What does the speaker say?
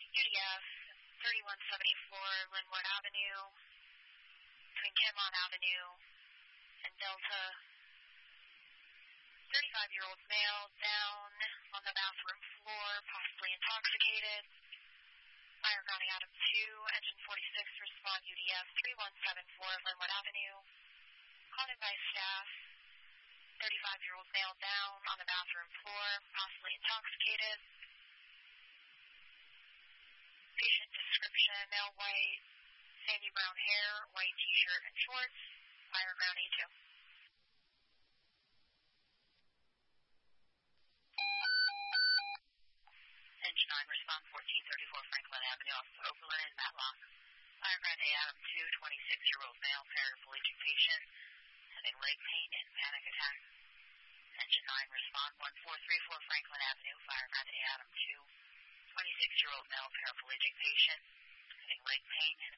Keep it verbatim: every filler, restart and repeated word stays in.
U D F, thirty-one seventy-four Linwood Avenue, between Kenmont Avenue and Delta. thirty-five-year-old male down on the bathroom floor, possibly intoxicated. Fire grounding Adam two, engine forty-six, respond U D F thirty-one seventy-four Linwood Avenue. Called in by staff. thirty-five-year-old male down on the bathroom floor, possibly intoxicated. Patient description, male white, sandy brown hair, white t-shirt and shorts. Fire ground E two. Engine nine, respond fourteen thirty-four Franklin Avenue off of Oberlin, Matlock. Fire ground A Adam two, twenty-six-year-old male, paraplegic patient, having leg pain and panic attack. Engine nine, respond one four three four Franklin Avenue, fire ground A Adam two, twenty-six-year-old male, paraplegic patient, having leg pain and